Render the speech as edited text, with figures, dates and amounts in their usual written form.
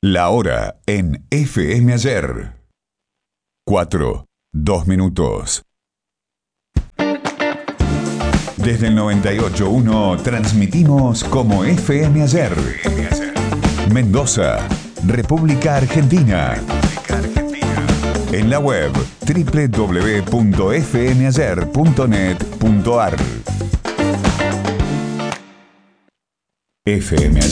La hora en FM Ayer. 4, 2 minutos. Desde el 98.1 transmitimos como FM Ayer. Mendoza, República Argentina. En la web www.fmayer.net.ar. FM Ayer.